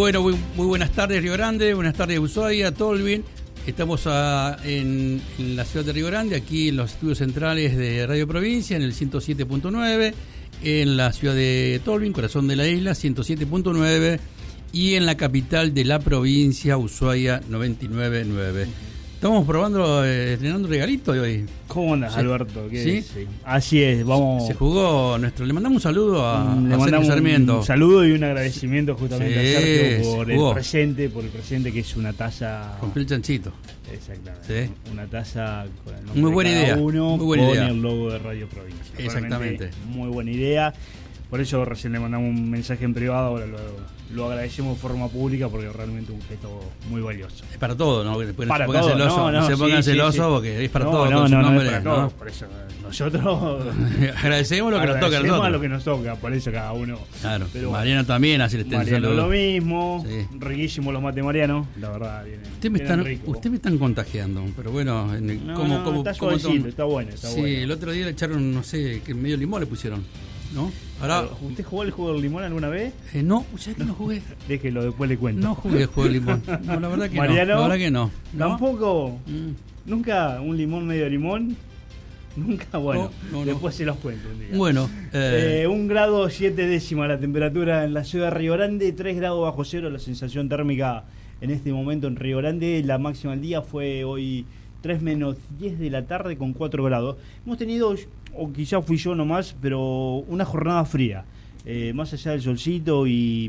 Bueno, muy buenas tardes Río Grande, buenas tardes Ushuaia, Tolwyn. Estamos en la ciudad de Río Grande, aquí en los estudios centrales de Radio Provincia, en el 107.9, en la ciudad de Tolwyn, corazón de la isla, 107.9, y en la capital de la provincia, Ushuaia, 99.9. Estamos probando, estrenando un regalito de hoy. ¿Cómo andas, Alberto? ¿Sí? Sí. Así es, vamos. Se jugó nuestro. Le mandamos un saludo a Sergio Sarmiento. Un saludo y un agradecimiento justamente a Sergio por jugó. el presente que es una taza. Rompió el chanchito. Exactamente. Sí. Una taza con el nombre Muy buena de cada idea. uno, Muy buena con idea. el logo de Radio Provincia. Exactamente. Realmente muy buena idea. Por eso recién le mandamos un mensaje en privado, ahora lo agradecemos de forma pública porque realmente un gesto muy valioso. Es para todo, ¿no? Después Para no se pongan todo, celosos, no se pongan celosos porque es para todo. No, con su nombre, es para todo. Por eso nosotros agradecemos lo que nos toca a nosotros. a lo que nos toca, por eso cada uno. Claro, pero Mariano también hace el Mariano saludo. lo mismo, Sí. Riquísimo los mates Mariano, la verdad. Usted me están contagiando, pero bueno, ¿cómo está suavecito, está bueno. Sí, el otro día le echaron, no sé, que medio limón le pusieron, ¿no? Ahora, ¿usted jugó el juego del limón alguna vez? No, ¿sabes que no jugué? Déjelo, después le cuento. No jugué el juego del limón. No, la verdad que Mariano, no. La verdad que no. ¿Tampoco? ¿Nunca un limón medio limón? Nunca, bueno, no. Después se los cuento un día. Bueno, 1 grado 7 décimas la temperatura en la ciudad de Río Grande, 3 grados bajo cero la sensación térmica en este momento en Río Grande. La máxima del día fue hoy 3 menos 10 de la tarde con 4 grados. Hemos tenido, o quizás fui yo nomás, pero una jornada fría. Más allá del solcito y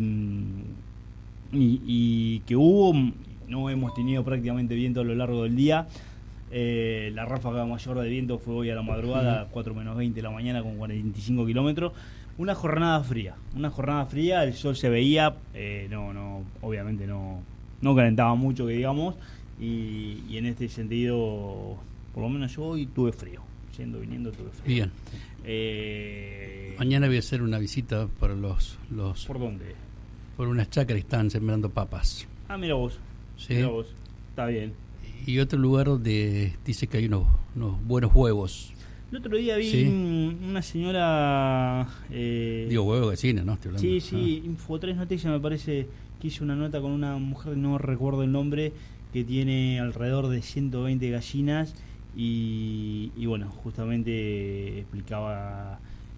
que hubo, no hemos tenido prácticamente viento a lo largo del día. La ráfaga mayor de viento fue hoy a la madrugada, 4 menos 20 de la mañana con 45 kilómetros. Una jornada fría, el sol se veía, obviamente no calentaba mucho, que digamos, y en este sentido, por lo menos yo hoy tuve frío, viniendo tuve frío. Bien. Mañana voy a hacer una visita para los ¿Por dónde? Por unas chacras que están sembrando papas. Ah, mira vos. Sí. Mira vos. Está bien. Y otro lugar donde dice que hay unos buenos huevos. El otro día vi una señora... Digo, huevo de gallina, ¿no? Estoy hablando. Sí, Info3 Noticias me parece que hizo una nota con una mujer, no recuerdo el nombre, que tiene alrededor de 120 gallinas y bueno, justamente explicaba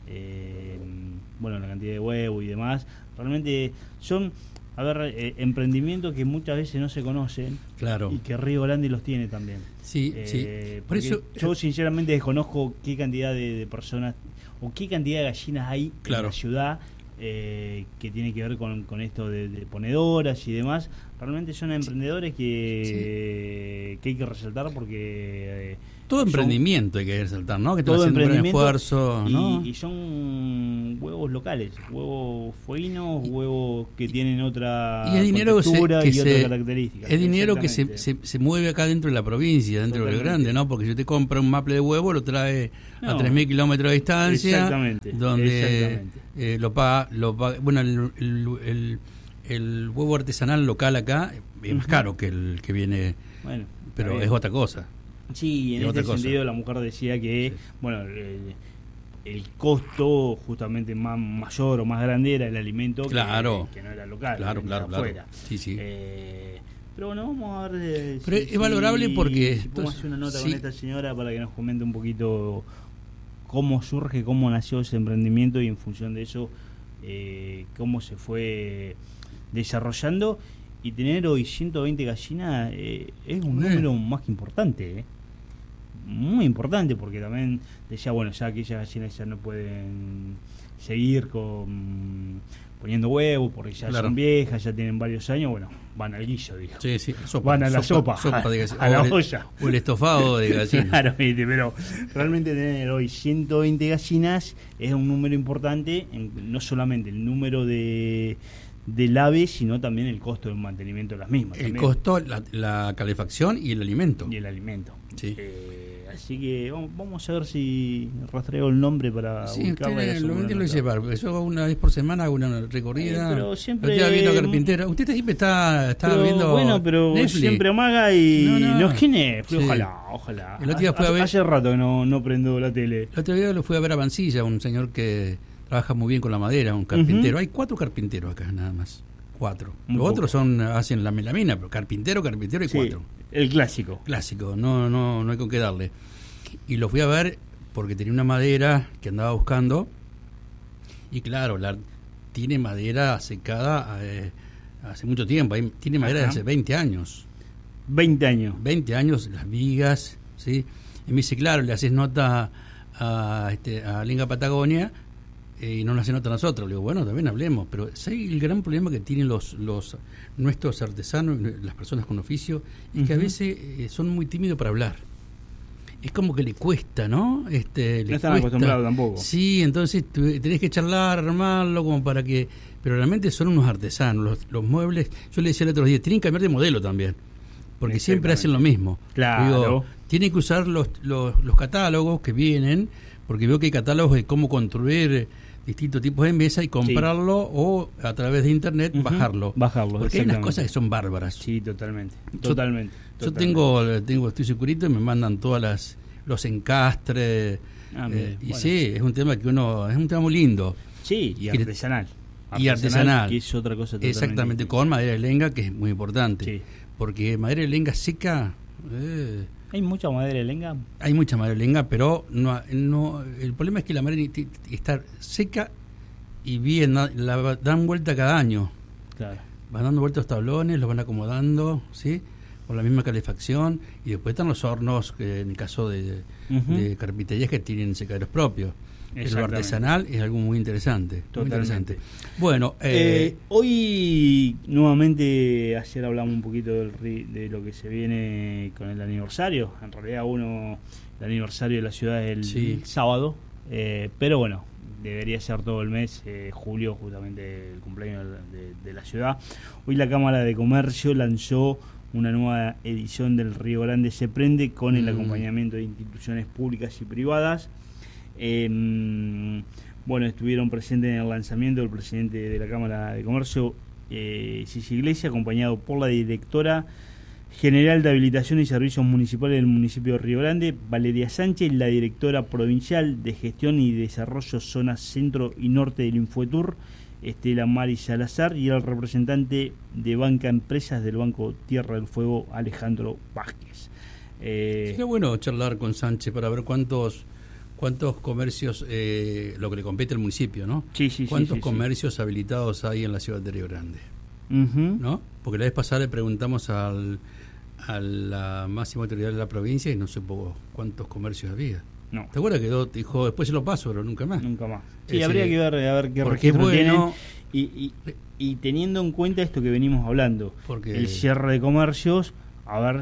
la cantidad de huevo y demás. Realmente son... emprendimientos que muchas veces no se conocen. Claro. Y que Río Grande los tiene también. Sí. Por eso yo sinceramente desconozco qué cantidad de personas o qué cantidad de gallinas hay en la ciudad que tiene que ver con esto de ponedoras y demás. Realmente son emprendedores que hay que resaltar porque todo emprendimiento hay que resaltar, ¿no? Que todo están haciendo un emprendimiento esfuerzo, ¿no? y son huevos locales, huevos fueguinos, huevos que tienen otra textura y otra característica. Es dinero que se mueve acá dentro de la provincia, dentro de Río Grande, ¿no? Porque si usted compra un maple de huevo, lo trae a 3.000 kilómetros de distancia. Exactamente. Donde lo paga. Bueno, el huevo artesanal local acá es más caro que el que viene, pero es otra cosa. Sí, en este sentido la mujer decía que el costo justamente más mayor o más grande era el alimento que no era local, claro. Afuera. Sí. Pero bueno, vamos a ver. Pero es valorable porque vamos a hacer una nota con esta señora para que nos comente un poquito cómo surge, cómo nació ese emprendimiento y en función de eso cómo se fue desarrollando. Y tener hoy 120 gallinas es un número más que importante, muy importante, porque también decía, ya aquellas gallinas ya no pueden seguir poniendo huevos porque ya son viejas, ya tienen varios años, van al guiso, dijo. Sí, van a la sopa de gallina, a la olla. O el estofado de gallina. Claro, pero realmente tener hoy 120 gallinas es un número importante, no solamente el número del ave, sino también el costo del mantenimiento de las mismas. El costo, la calefacción y el alimento. Sí. Así que vamos a ver si rastreo el nombre para ubicarla. Lo llevar. Yo una vez por semana hago una recorrida. Pero siempre viendo carpintero. Usted siempre está viendo. Bueno, pero Netflix. Siempre amaga y no es Netflix. Ojalá. El otro día fue a ver. Hace rato que no prendo la tele. El otro día lo fui a ver a Mansilla, un señor que trabaja muy bien con la madera, un carpintero. Hay 4 carpinteros acá nada más. 4. Un Los poco. otros hacen la melamina, pero carpintero y Sí, 4. el clásico. Clásico, no hay con qué darle. Y lo fui a ver porque tenía una madera que andaba buscando. Y claro, tiene madera secada hace mucho tiempo. Tiene madera de Ajá. hace 20 años. 20 años. 20 años, las vigas, ¿sí? Y me dice, claro, le haces nota a Lenga Patagonia y no le hace nota a nosotros. Le digo, bueno, también hablemos. Pero ¿sabes el gran problema que tienen nuestros artesanos, las personas con oficio? Es que a veces son muy tímidos para hablar. Es como que le cuesta, ¿no? No Le están cuesta. acostumbrados tampoco. Sí, entonces tenés que charlar, armarlo, como para que... Pero realmente son unos artesanos. Los muebles, yo le decía el otro día, tienen que cambiar de modelo también. Porque siempre hacen lo mismo. Claro. Digo, tienen que usar los catálogos que vienen, porque veo que hay catálogos de cómo construir distintos tipos de mesa y comprarlo o a través de internet bajarlo. Porque hay unas cosas que son bárbaras. Sí, totalmente. Yo estoy segurito y me mandan todas los encastres. Y bueno, sí, es un tema que es un tema muy lindo. Sí, y artesanal. Y artesanal. Que es otra cosa totalmente. Exactamente, con madera de lenga, que es muy importante. Sí. Porque madera de lenga seca... ¿Hay mucha madera de lenga? Hay mucha madera de lenga, pero no el problema es que la madera está seca y bien, la dan vuelta cada año. Claro. Van dando vuelta los tablones, los van acomodando, ¿sí? Con la misma calefacción. Y después están los hornos, que en el caso de carpinterías que tienen secaderos propios. Pero lo artesanal es algo muy interesante. Totalmente. Muy interesante. Bueno, hoy nuevamente, ayer hablamos un poquito de lo que se viene con el aniversario. En realidad el aniversario de la ciudad es el sábado, pero bueno, debería ser todo el mes, julio, justamente el cumpleaños de la ciudad. Hoy la Cámara de Comercio lanzó una nueva edición del Río Grande se prende con el acompañamiento de instituciones públicas y privadas. Bueno, estuvieron presentes en el lanzamiento el presidente de la Cámara de Comercio, Cici Iglesia, acompañado por la directora general de Habilitación y Servicios Municipales del municipio de Río Grande, Valeria Sánchez, la directora provincial de Gestión y Desarrollo Zona Centro y Norte del Infotur, Estela Mari Salazar, y el representante de Banca Empresas del Banco Tierra del Fuego, Alejandro Vázquez. Sería bueno charlar con Sánchez para ver cuántos comercios, lo que le compete al municipio, ¿no? Sí. ¿Cuántos comercios habilitados hay en la ciudad de Río Grande? ¿No? Porque la vez pasada le preguntamos a la máxima autoridad de la provincia y no supo cuántos comercios había. No. ¿Te acuerdas que dijo, después se lo paso, pero nunca más? Nunca más. Sí, habría que ver a ver qué porque registro bueno, tienen. Y teniendo en cuenta esto que venimos hablando, porque el cierre de comercios, a ver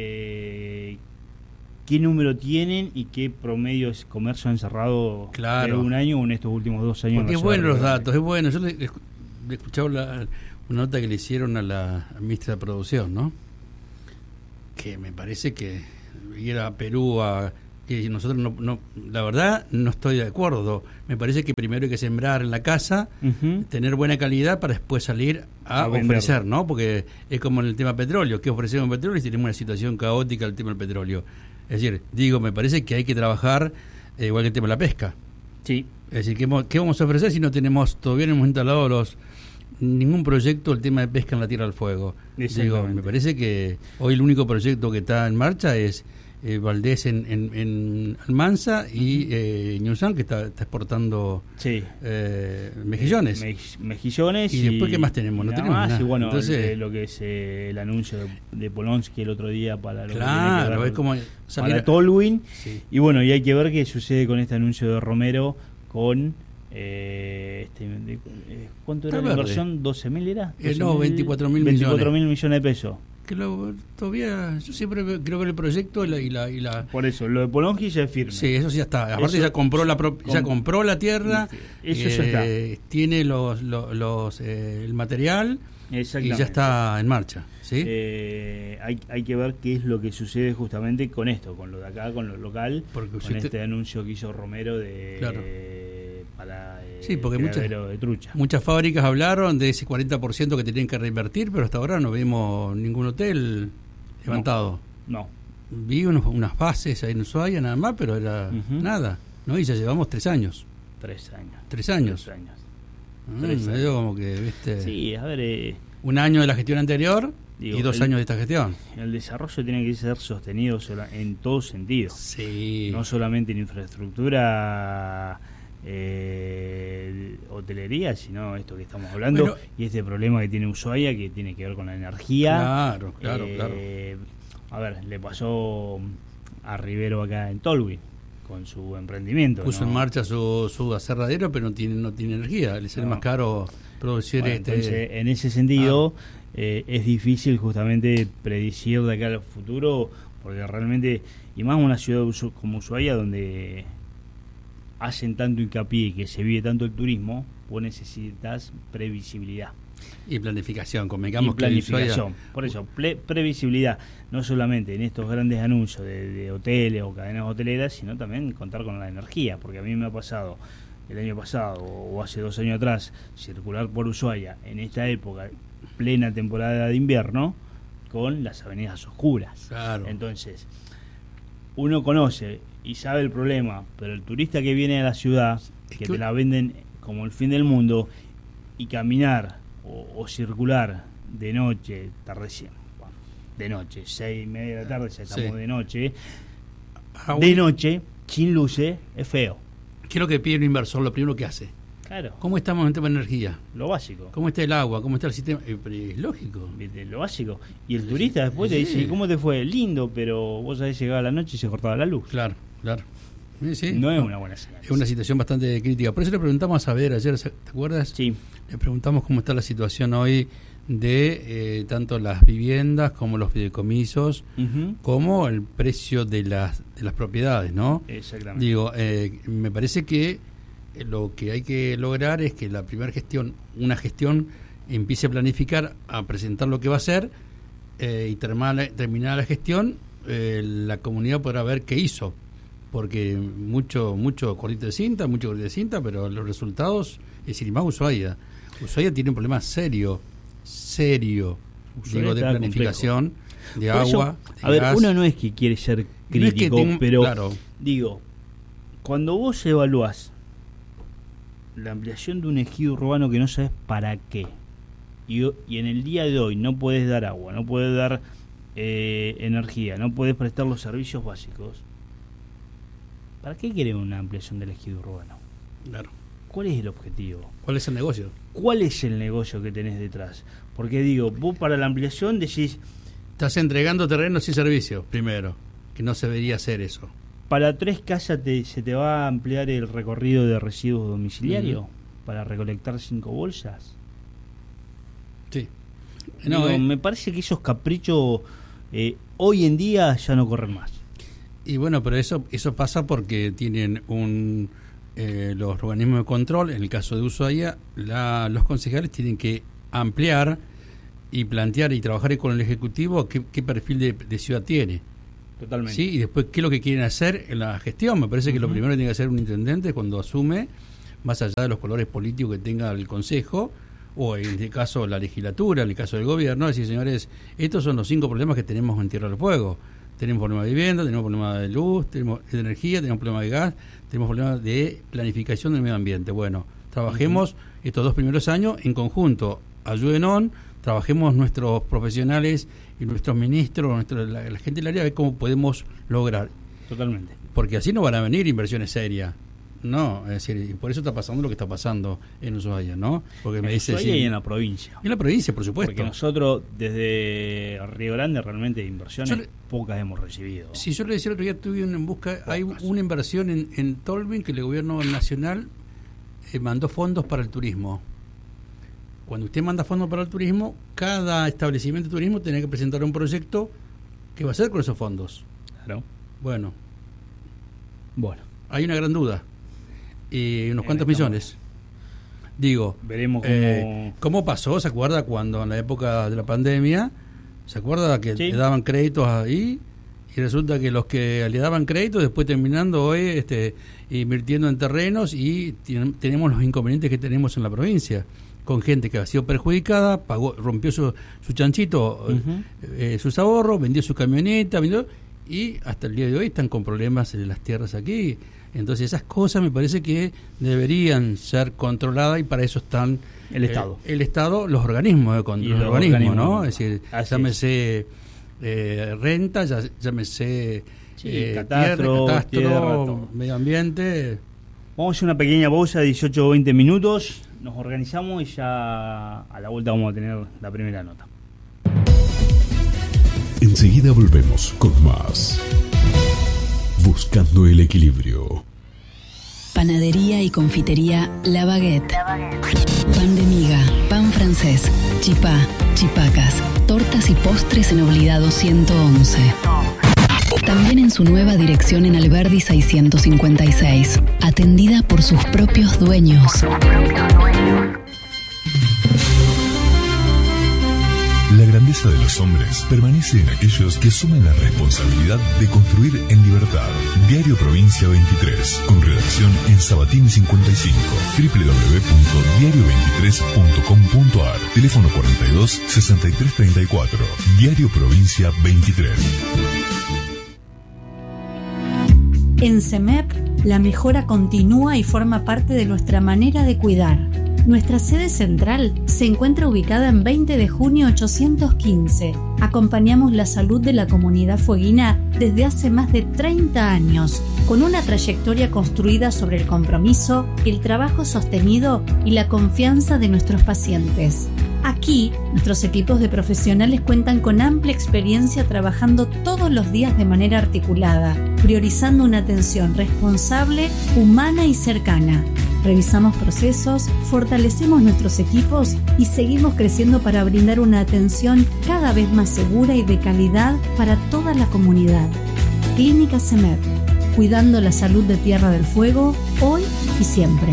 qué número tienen y qué promedios comercio han cerrado de un año o en estos últimos 2 años. Porque es bueno los datos, es bueno. Yo le escuchaba una nota que le hicieron a la ministra de Producción, ¿no? Que me parece que ir a Perú que nosotros no, la verdad no estoy de acuerdo. Me parece que primero hay que sembrar en la casa, tener buena calidad para después salir a ofrecer, ¿no? Porque es como en el tema petróleo, que ofrecemos petróleo y tenemos una situación caótica el tema del petróleo. Es decir, me parece que hay que trabajar igual que el tema de la pesca. Sí. Es decir, ¿qué vamos a ofrecer si no todavía no hemos instalado ningún proyecto el tema de pesca en la Tierra del Fuego? Digo, me parece que hoy el único proyecto que está en marcha es Valdés en Almanza y Ñuzán, que está exportando mejillones. Mejillones. ¿Y después qué más tenemos? No tenemos nada. Y bueno, entonces, lo que es el anuncio de Polonsky el otro día para lo claro, es como para Tolwyn. Sí. Y bueno, y hay que ver qué sucede con este anuncio de Romero con ¿cuánto era la inversión? ¿12.000 era? No, 24.000 millones. 24.000 millones de pesos. Que todavía, yo siempre creo que el proyecto y la por eso, lo de Polonsky ya es firme. Sí, eso ya está. Aparte ya compró la tierra, eso ya está. Tiene el material y ya está en marcha. ¿Sí? Hay que ver qué es lo que sucede justamente con esto, con lo de acá, con lo local, con este anuncio que hizo Romero para porque de trucha. Muchas fábricas hablaron de ese 40% que tenían que reinvertir, pero hasta ahora no vimos ningún hotel levantado. No. Vi unas bases ahí en Ushuaia nada más, pero era nada. ¿No? Y ya llevamos 3 años. 3 años. 3 años. Medio como que, viste, Sí, a ver... un año de la gestión anterior digo, y 2 años de esta gestión. El desarrollo tiene que ser sostenido en todo sentido. Sí. No solamente en infraestructura, hotelería, sino esto que estamos hablando, Bueno, y este problema que tiene Ushuaia, que tiene que ver con la energía. Claro. A ver, le pasó a Rivero acá en Tolwyn con su emprendimiento. Puso en marcha su aserradero, pero no tiene energía. Le sale más caro producir Bueno, entonces, en ese sentido, es difícil justamente predecir de acá al futuro, porque realmente, y más una ciudad como Ushuaia, donde hacen tanto hincapié y que se vive tanto el turismo, vos necesitas previsibilidad. Y planificación, convengamos Y planificación, por eso, previsibilidad, no solamente en estos grandes anuncios de hoteles o cadenas hoteleras, sino también contar con la energía, porque a mí me ha pasado el año pasado o hace 2 años atrás circular por Ushuaia en esta época, plena temporada de invierno, con las avenidas oscuras. Claro. Entonces, uno conoce y sabe el problema, pero el turista que viene a la ciudad, que te la venden como el fin del mundo, y caminar o circular de noche, de noche, 6:30 de la tarde, ya estamos de noche, de noche, sin luces, es feo. ¿Qué es lo que pide un inversor? Lo primero que hace. Claro. ¿Cómo estamos en tema de energía? Lo básico. ¿Cómo está el agua? ¿Cómo está el sistema? Es lógico. Lo básico. Y el turista después te dice, ¿cómo te fue? Lindo, pero vos sabés, llegaba la noche y se cortaba la luz. Claro. Sí. No es una buena señal. Es una situación bastante crítica. Por eso le preguntamos a ver ayer, ¿te acuerdas? Sí. Le preguntamos cómo está la situación hoy de tanto las viviendas como los fideicomisos, como el precio de las propiedades, ¿no? Exactamente. Digo, me parece que lo que hay que lograr es que la primera gestión, una gestión, empiece a planificar, a presentar lo que va a hacer, y terminada la gestión, la comunidad podrá ver qué hizo. Porque mucho cortito de cinta, pero los resultados, es decir, y más Ushuaia tiene un problema serio, digo, de planificación, complejo. De agua, de a ver, gas. Uno no es que quiere ser crítico, no es que pero claro. Digo, cuando vos evaluás la ampliación de un ejido urbano que no sabes para qué, y en el día de hoy no puedes dar agua, no puedes dar energía, no puedes prestar los servicios básicos, ¿para qué quieren una ampliación del ejido urbano? Claro. ¿Cuál es el objetivo? ¿Cuál es el negocio? ¿Cuál es el negocio que tenés detrás? Porque digo, vos para la ampliación decís... Estás entregando terrenos y servicios, primero, que no se debería hacer eso. ¿Para 3 casas se te va a ampliar el recorrido de residuos domiciliarios? ¿Para recolectar 5 bolsas? Sí. No, me parece que esos caprichos hoy en día ya no corren más. Y bueno, pero eso pasa porque tienen los organismos de control, en el caso de Ushuaia, los concejales tienen que ampliar y plantear y trabajar con el Ejecutivo qué perfil de ciudad tiene. Totalmente. ¿Sí? Y después qué es lo que quieren hacer en la gestión. Me parece que lo primero que tiene que hacer un intendente cuando asume, más allá de los colores políticos que tenga el Consejo, o en este caso la legislatura, en el caso del gobierno, decir, señores, estos son los 5 problemas que tenemos en Tierra del Fuego. Tenemos problemas de vivienda, tenemos problemas de luz, tenemos de energía, tenemos problemas de gas, tenemos problemas de planificación del medio ambiente. Bueno, trabajemos estos 2 primeros años en conjunto, ayúdenos, trabajemos nuestros profesionales y nuestros ministros, la gente del área, a ver cómo podemos lograr. Totalmente. Porque así no van a venir inversiones serias. No, es decir, y por eso está pasando lo que está pasando en Ushuaia, ¿no? Porque me dice Ushuaia y en la provincia. En la provincia, por supuesto. Porque nosotros desde Río Grande realmente inversiones pocas hemos recibido. Sí, yo le decía el otro día, tuve en busca, hay una inversión en Tolwyn que el gobierno nacional mandó fondos para el turismo. Cuando usted manda fondos para el turismo, cada establecimiento de turismo tiene que presentar un proyecto que va a hacer con esos fondos. Claro. Bueno, hay una gran duda. Unos cuantos millones. Digo, veremos cómo pasó. ¿Se acuerda cuando en la época de la pandemia, se acuerda que le daban créditos ahí? Y resulta que los que le daban créditos después terminando hoy invirtiendo en terrenos y tenemos los inconvenientes que tenemos en la provincia, con gente que ha sido perjudicada, rompió su chanchito, sus ahorros, vendió su camioneta, y hasta el día de hoy están con problemas en las tierras aquí. Entonces esas cosas me parece que deberían ser controladas y para eso están el Estado, los organismos de control, los organismos, ¿no? Es decir, llámese renta, llámese catastro, medio ambiente. Vamos a hacer una pequeña pausa de 18 o 20 minutos, nos organizamos y ya a la vuelta vamos a tener la primera nota. Enseguida volvemos con más. Buscando el equilibrio. Panadería y confitería La Baguette. Pan de miga, pan francés, chipá, chipacas, tortas y postres en Obligado 111. También en su nueva dirección en Alberdi 656, atendida por sus propios dueños. La grandeza de los hombres permanece en aquellos que asumen la responsabilidad de construir en libertad. Diario Provincia 23, con redacción en Sabatini 55, www.diario23.com.ar, teléfono 42 63 34, Diario Provincia 23. En CEMEP, la mejora continúa y forma parte de nuestra manera de cuidar. Nuestra sede central se encuentra ubicada en 20 de junio 815. Acompañamos la salud de la comunidad fueguina desde hace más de 30 años, con una trayectoria construida sobre el compromiso, el trabajo sostenido y la confianza de nuestros pacientes. Aquí, nuestros equipos de profesionales cuentan con amplia experiencia trabajando todos los días de manera articulada, priorizando una atención responsable, humana y cercana. Revisamos procesos, fortalecemos nuestros equipos y seguimos creciendo para brindar una atención cada vez más segura y de calidad para toda la comunidad. Clínica CEMEP, cuidando la salud de Tierra del Fuego, hoy y siempre.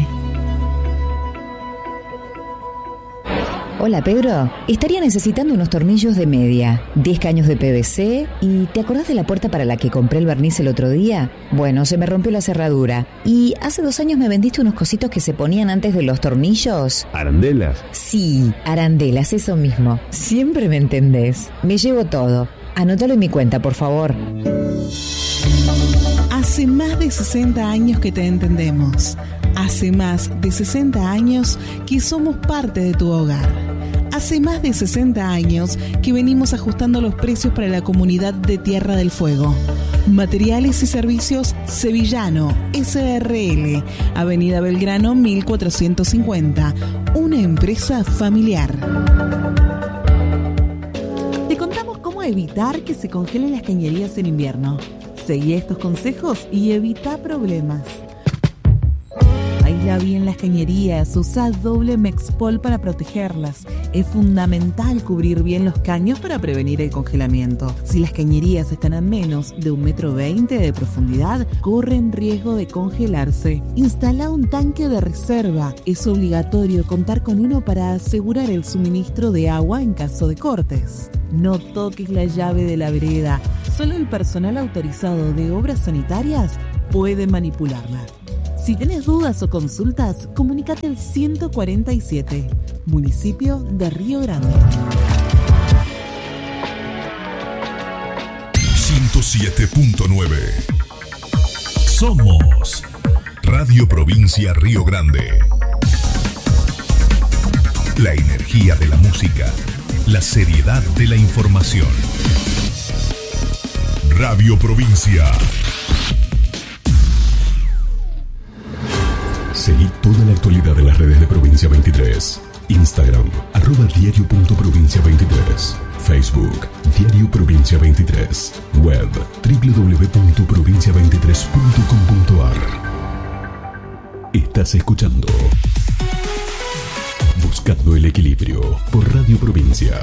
Hola Pedro, estaría necesitando unos tornillos de media, 10 caños de PVC y ¿te acordás de la puerta para la que compré el barniz el otro día? Bueno, se me rompió la cerradura y hace 2 años me vendiste unos cositos que se ponían antes de los tornillos. ¿Arandelas? Sí, arandelas, eso mismo. Siempre me entendés. Me llevo todo. Anótalo en mi cuenta, por favor. Hace más de 60 años que te entendemos. Hace más de 60 años que somos parte de tu hogar. Hace más de 60 años que venimos ajustando los precios para la comunidad de Tierra del Fuego. Materiales y Servicios Sevillano, SRL, Avenida Belgrano 1450, una empresa familiar. Te contamos cómo evitar que se congelen las cañerías en invierno. Seguí estos consejos y evita problemas. Aísla bien las cañerías, usa doble Mexpol para protegerlas. Es fundamental cubrir bien los caños para prevenir el congelamiento. Si las cañerías están a menos de 1,20 m de profundidad, corren riesgo de congelarse. Instala un tanque de reserva. Es obligatorio contar con uno para asegurar el suministro de agua en caso de cortes. No toques la llave de la vereda. Solo el personal autorizado de obras sanitarias puede manipularla. Si tenés dudas o consultas, comunícate al 147, municipio de Río Grande. 107.9. Somos Radio Provincia Río Grande. La energía de la música, la seriedad de la información. Radio Provincia. Seguí toda la actualidad en las redes de Provincia 23. Instagram, @diario.provincia23. Facebook, Diario Provincia 23. Web, www.provincia23.com.ar. Estás escuchando Buscando el Equilibrio por Radio Provincia.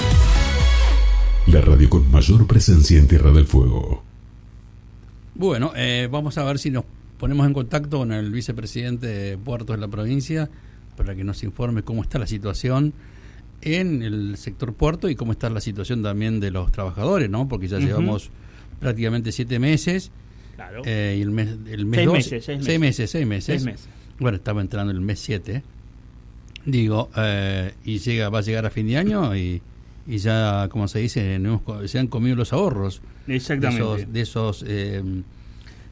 La radio con mayor presencia en Tierra del Fuego. Bueno, vamos a ver si nos ponemos en contacto con el vicepresidente de Puertos de la provincia para que nos informe cómo está la situación en el sector puerto y cómo está la situación también de los trabajadores, ¿no? Porque ya llevamos prácticamente 7 meses. Claro. Y el mes 6 meses. Bueno, estaba entrando el mes 7. Digo, y va a llegar a fin de año y ya, como se dice, se han comido los ahorros. Exactamente. De esos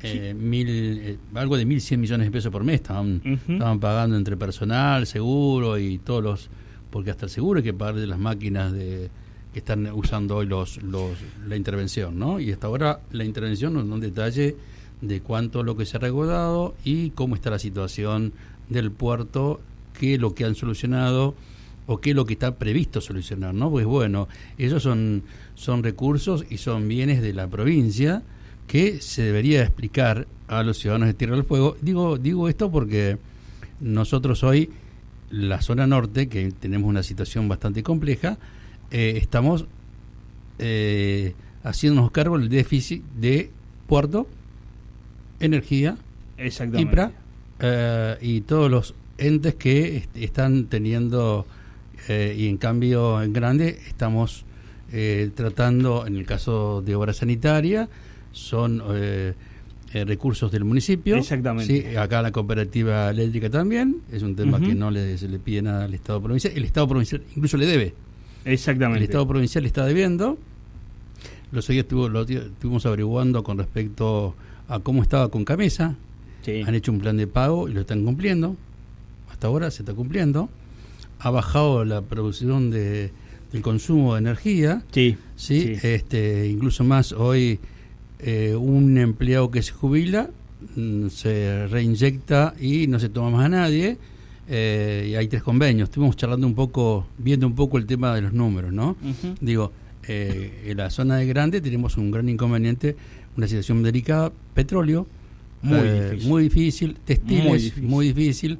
algo de 1.100 millones de pesos por mes estaban pagando entre personal, seguro y todos los, porque hasta el seguro hay que pagar de las máquinas que están usando hoy la intervención, ¿no? Y hasta ahora la intervención no da un detalle de cuánto lo que se ha recaudado y cómo está la situación del puerto, qué es lo que han solucionado o qué es lo que está previsto solucionar, ¿no? Pues bueno, esos son recursos y son bienes de la provincia que se debería explicar a los ciudadanos de Tierra del Fuego. Digo esto porque nosotros hoy, la zona norte, que tenemos una situación bastante compleja, estamos haciéndonos cargo del déficit de puerto, energía, IPRA y todos los entes que están teniendo, y en cambio en grande estamos tratando, en el caso de obra sanitaria, son recursos del municipio. Exactamente. Sí, acá la cooperativa eléctrica también, es un tema que no se le pide nada al Estado provincial. El Estado provincial incluso le debe. Exactamente. El Estado provincial está debiendo. Los días estuvimos averiguando con respecto a cómo estaba con Camesa. Sí. Han hecho un plan de pago y lo están cumpliendo. Hasta ahora se está cumpliendo. Ha bajado la producción del consumo de energía. Sí. Incluso más hoy, un empleado que se jubila se reinyecta y no se toma más a nadie. Y hay 3 convenios. Estuvimos charlando viendo un poco el tema de los números, ¿no? Digo, en la zona de Grande tenemos un gran inconveniente, una situación delicada, petróleo, muy difícil, textiles, muy difícil,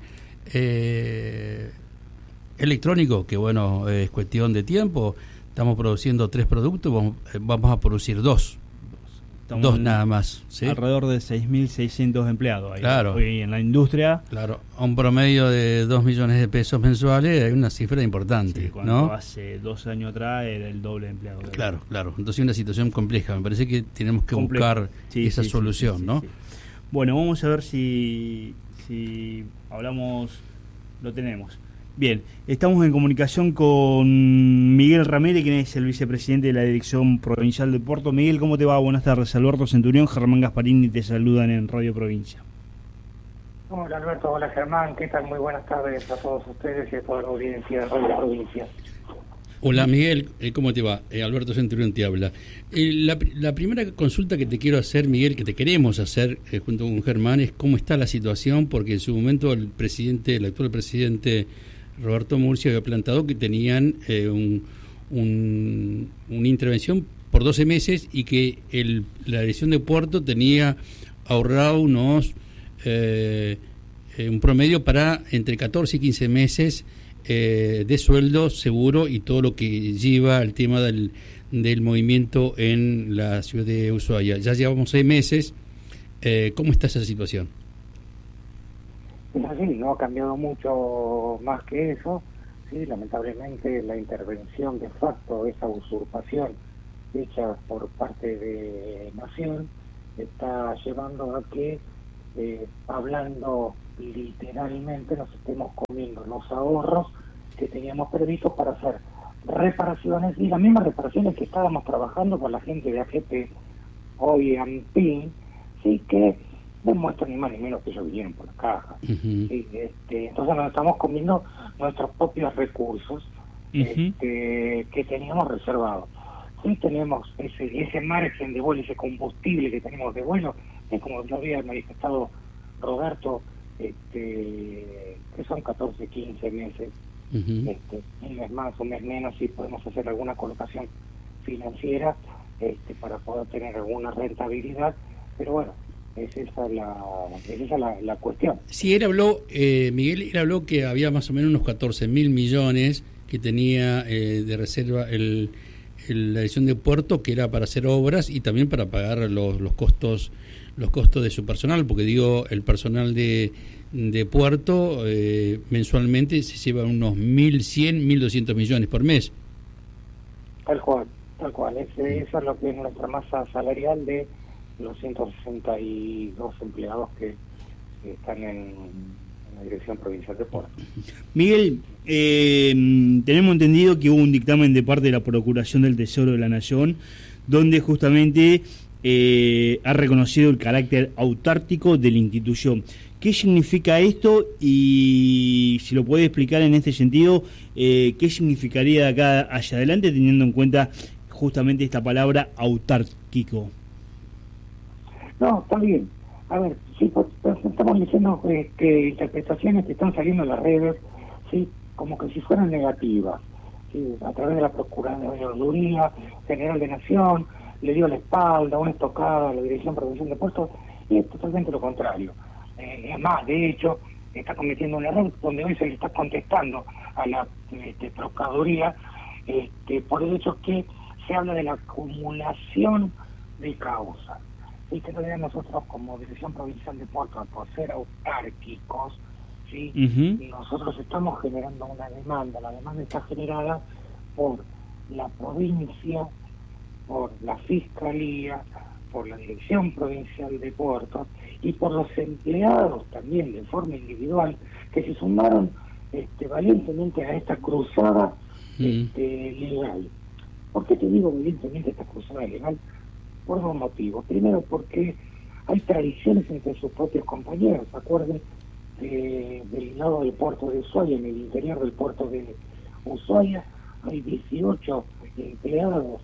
electrónico, que bueno, es cuestión de tiempo. Estamos produciendo 3 productos, vamos a producir 2 nada más, ¿sí? Alrededor de 6.600 empleados ahí, claro, hoy en la industria. Claro, a un promedio de 2 millones de pesos mensuales hay una cifra importante, sí, cuando ¿no? Hace 2 años atrás era el doble de empleados. Claro. Entonces es una situación compleja. Me parece que tenemos que buscar esa solución, ¿no? Sí. Bueno, vamos a ver si hablamos, lo tenemos. Bien, estamos en comunicación con Miguel Ramírez, quien es el vicepresidente de la Dirección Provincial de Puerto. Miguel, ¿cómo te va? Buenas tardes. Alberto Centurión, Germán Gasparini te saludan en Radio Provincia. Hola Alberto, hola Germán, ¿qué tal? Muy buenas tardes a todos ustedes y a toda la audiencia de Radio Provincia. Hola Miguel, ¿cómo te va? Alberto Centurión te habla. La primera consulta que te quiero hacer, Miguel, que te queremos hacer junto con Germán, es cómo está la situación, porque en su momento el actual presidente Roberto Murcia había plantado que tenían una intervención por 12 meses y que la dirección de Puerto tenía ahorrado un promedio para entre 14 y 15 meses de sueldo seguro y todo lo que lleva el tema del movimiento en la ciudad de Ushuaia. Ya llevamos 6 meses. ¿Cómo está esa situación? Es así, no ha cambiado mucho más que eso. Sí, lamentablemente la intervención de facto, esa usurpación hecha por parte de Nación, está llevando a que, hablando literalmente, nos estemos comiendo los ahorros que teníamos previstos para hacer reparaciones, y las mismas reparaciones que estábamos trabajando con la gente de AGP, hoy AMPIN, sí, que demuestran ni más ni menos que ellos vinieron por la caja. ¿Sí? Entonces nos estamos comiendo nuestros propios recursos que teníamos reservados. Sí, tenemos ese margen de vuelo, ese combustible que tenemos de vuelo, es como lo había manifestado Roberto, que son 14, 15 meses, un mes más, un mes menos, si podemos hacer alguna colocación financiera para poder tener alguna rentabilidad, pero bueno, es esa la cuestión. Sí, Miguel habló que había más o menos unos 14.000 millones que tenía de reserva la dirección de Puerto, que era para hacer obras y también para pagar los costos de su personal, porque el personal de Puerto mensualmente se lleva unos 1.100, 1.200 millones por mes. Tal cual. Eso es lo que es nuestra masa salarial de los 162 empleados que están en la Dirección Provincial de Puerto. Miguel, tenemos entendido que hubo un dictamen de parte de la Procuración del Tesoro de la Nación, donde justamente ha reconocido el carácter autárquico de la institución. ¿Qué significa esto? Y si lo puede explicar en este sentido, ¿qué significaría de acá hacia adelante teniendo en cuenta justamente esta palabra autárquico? No, está bien. A ver, sí, pues, estamos diciendo que interpretaciones que están saliendo en las redes, sí, como que si fueran negativas, sí, a través de la Procuraduría General de Nación, le dio la espalda, una estocada a la Dirección Provincial de Puertos, y es totalmente lo contrario. Es más, de hecho, está cometiendo un error donde hoy se le está contestando a la Procuraduría por el hecho que se habla de la acumulación de causas. Y que todavía nosotros como Dirección Provincial de Puertos, por ser autárquicos, ¿sí? Nosotros estamos generando una demanda. La demanda está generada por la provincia, por la Fiscalía, por la Dirección Provincial de Puertos y por los empleados también de forma individual que se sumaron valientemente a esta cruzada legal. ¿Por qué te digo valientemente esta cruzada legal? Por dos motivos. Primero, porque hay tradiciones entre sus propios compañeros. Acuerden del lado del puerto de Ushuaia, en el interior del puerto de Ushuaia, hay 18 empleados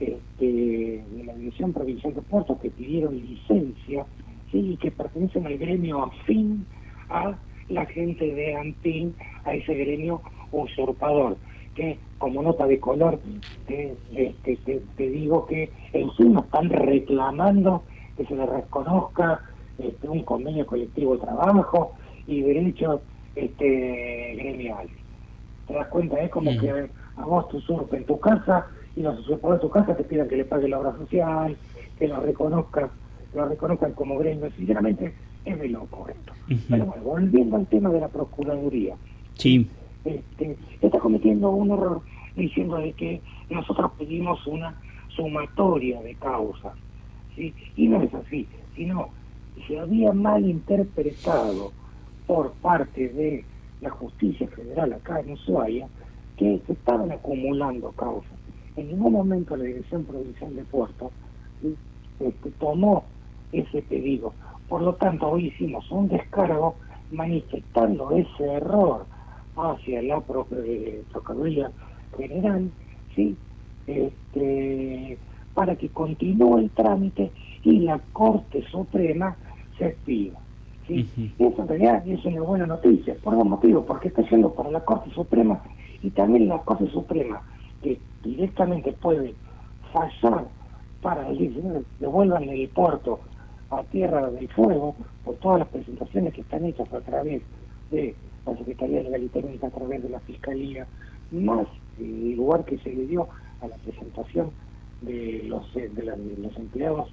de la Dirección Provincial de Puertos que pidieron licencia, ¿sí? Y que pertenecen al gremio afín a la gente de Antin, a ese gremio usurpador, que como nota de color te digo que encima están reclamando que se les reconozca un convenio colectivo de trabajo y derechos gremiales. ¿Te das cuenta? Es como que a vos te usurpen tu casa y los usurpadores de tu casa te pidan que le pague la obra social, que lo reconozcan como gremio. Sinceramente es de loco esto. Pero bueno, volviendo al tema de la Procuraduría, sí, está cometiendo un error diciendo de que nosotros pedimos una sumatoria de causas, ¿sí? Y no es así, sino se había malinterpretado por parte de la Justicia Federal acá en Ushuaia que se estaban acumulando causas. En ningún momento la Dirección Provincial de Puertos tomó ese pedido. Por lo tanto, hoy hicimos un descargo manifestando ese error hacia la Procuraduría General, ¿sí? Para que continúe el trámite y la Corte Suprema se expida, ¿sí? Eso en realidad es una buena noticia, por dos motivos, porque está yendo para la Corte Suprema y también la Corte Suprema, que directamente puede fallar para decir, devuelvan el puerto a Tierra del Fuego por todas las presentaciones que están hechas a través de la Secretaría Legal y Técnica, a través de la Fiscalía, más el lugar que se le dio a la presentación de los empleados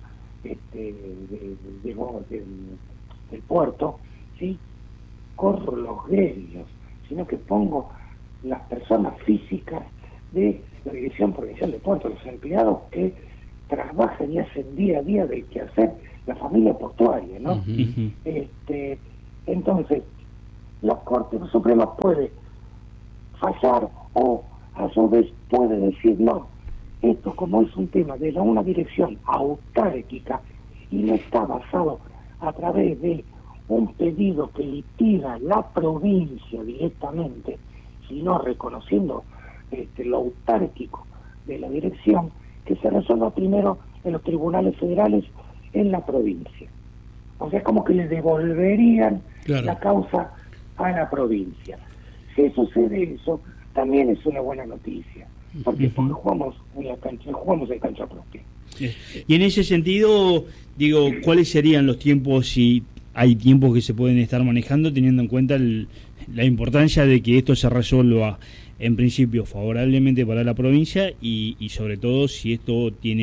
del puerto, ¿sí? Corro los gremios, sino que pongo las personas físicas de la Dirección Provincial de Puertos, los empleados que trabajan y hacen día a día del quehacer la familia portuaria, ¿no? Entonces, la Corte Suprema puede fallar o a su vez puede decir no, esto como es un tema de una dirección autárquica y no está basado a través de un pedido que litiga la provincia directamente, sino reconociendo lo autárquico de la dirección, que se resuelva primero en los tribunales federales en la provincia. O sea, como que le devolverían la causa a la provincia. Si sucede eso, también es una buena noticia, porque jugamos en cancha propia. Y en ese sentido, digo, ¿cuáles serían los tiempos, si hay tiempos que se pueden estar manejando, teniendo en cuenta la importancia de que esto se resuelva en principio favorablemente para la provincia y sobre todo si esto tiene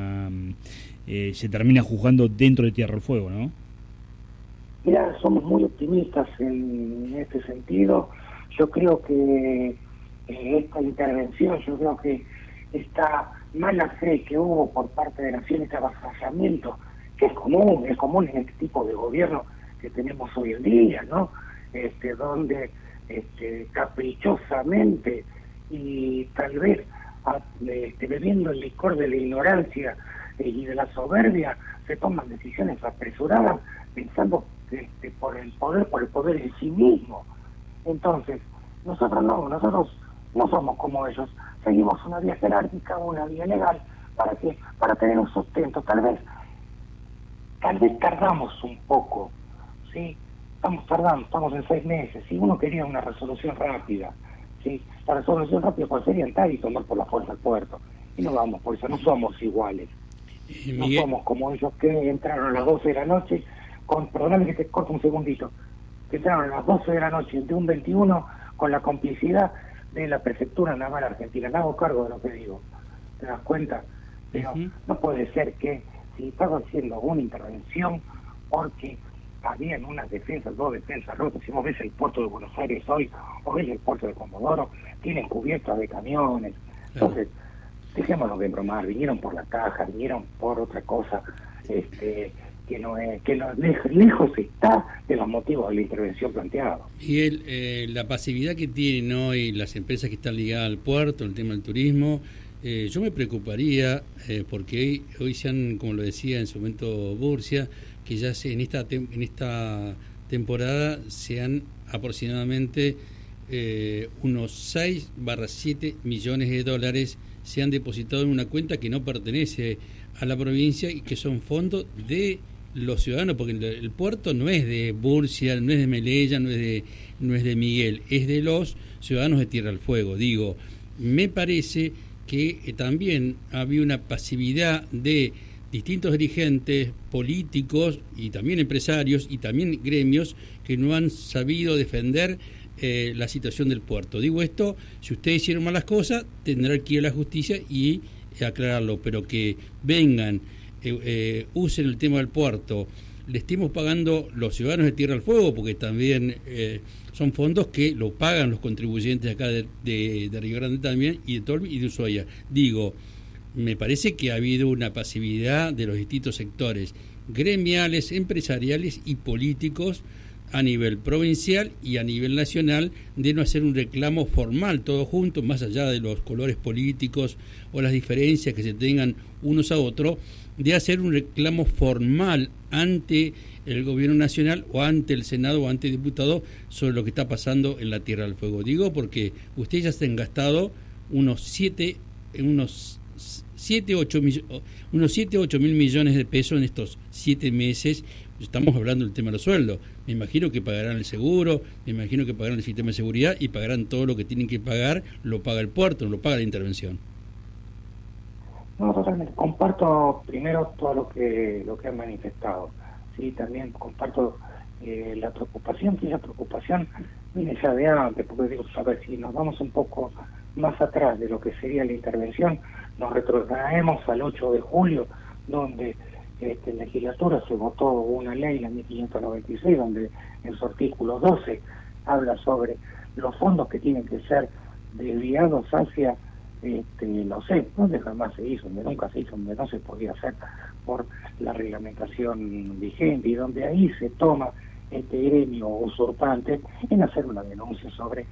se termina juzgando dentro de Tierra del Fuego, ¿no? Mira, somos muy optimistas en este sentido. Yo creo que esta intervención, yo creo que esta mala fe que hubo por parte de Nación, este avasallamiento, que es común en este tipo de gobierno que tenemos hoy en día, ¿no? Donde caprichosamente y tal vez bebiendo el licor de la ignorancia, y de la soberbia se toman decisiones apresuradas pensando por el poder en sí mismo. Entonces, nosotros no somos como ellos, seguimos una vía jerárquica, una vía legal, para tener un sustento. Tal vez tardamos un poco, ¿sí? Estamos en 6 meses, si uno quería una resolución rápida, ¿sí? La resolución rápida, ¿cuál sería? Entrar y tomar por la fuerza al puerto, y no vamos por eso, no somos iguales, no somos como ellos que entraron a las 12 de la noche, perdóname que te corto un segundito, que entraron a las 12 de la noche de un 21 con la complicidad de la Prefectura Naval Argentina. Me hago cargo de lo que digo, ¿te das cuenta? Pero no puede ser que si estás haciendo una intervención porque habían unas defensas, 2 defensas rotas, si vos ves el puerto de Buenos Aires hoy, o ves el puerto de Comodoro, tienen cubiertas de camiones. Entonces, dejémonos de bromar, vinieron por la caja, vinieron por otra cosa, que no es, lejos está de los motivos de la intervención planteada. Y la pasividad que tienen hoy las empresas que están ligadas al puerto, el tema del turismo, yo me preocuparía porque hoy se han, como lo decía en su momento Burcia, que ya en esta temporada se han aproximadamente unos 6/7 millones de dólares se han depositado en una cuenta que no pertenece a la provincia y que son fondos de los ciudadanos, porque el puerto no es de Burcia, no es de Melella, no es de Miguel, es de los ciudadanos de Tierra del Fuego. Digo, me parece que también había una pasividad de distintos dirigentes políticos y también empresarios y también gremios que no han sabido defender la situación del puerto. Digo esto, si ustedes hicieron malas cosas, tendrán que ir a la justicia y aclararlo, pero que vengan, usen el tema del puerto, le estemos pagando los ciudadanos de Tierra del Fuego, porque también son fondos que lo pagan los contribuyentes acá de Río Grande también, y de Tolvi y de Ushuaia. Digo, me parece que ha habido una pasividad de los distintos sectores gremiales, empresariales y políticos a nivel provincial y a nivel nacional de no hacer un reclamo formal todos juntos, más allá de los colores políticos o las diferencias que se tengan unos a otros, de hacer un reclamo formal ante el gobierno nacional o ante el Senado o ante el diputado sobre lo que está pasando en la Tierra del Fuego. Digo porque ustedes ya se han gastado unos 7, 8 mil millones de pesos en estos 7 meses. Estamos hablando del tema de los sueldos. Me imagino que pagarán el seguro, me imagino que pagarán el sistema de seguridad y pagarán todo lo que tienen que pagar, lo paga el puerto, no lo paga la intervención. No, totalmente. Comparto primero todo lo que han manifestado. Sí, también comparto la preocupación, que esa preocupación viene ya de antes, porque digo, a ver, si nos vamos un poco más atrás de lo que sería la intervención, nos retrotraemos al 8 de julio, donde en legislatura se votó una ley, la 1596, donde en su artículo 12 habla sobre los fondos que tienen que ser desviados hacia no sé, donde jamás se hizo, donde nunca se hizo, donde no se podía hacer por la reglamentación vigente, y donde ahí se toma este gremio usurpante en hacer una denuncia sobre